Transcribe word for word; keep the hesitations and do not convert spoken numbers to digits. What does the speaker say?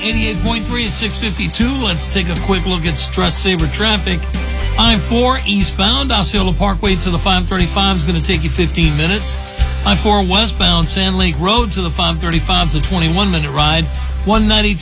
eighty-eight point three at six fifty-two. Let's take a quick look at stress saver traffic. I four eastbound, Osceola Parkway to the five thirty-five is going to take you fifteen minutes. I four westbound, Sand Lake Road to the five thirty-five is a twenty-one minute ride. one ninety-two